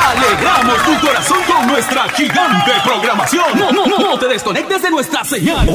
Alegramos tu corazón con nuestra gigante programación. No te desconectes de nuestra señal.